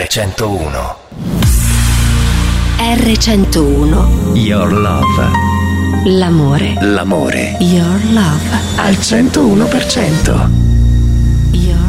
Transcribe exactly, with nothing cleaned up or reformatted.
centouno. erre centouno. Your Love. L'amore. L'amore. Your Love. Al centouno per cento. Your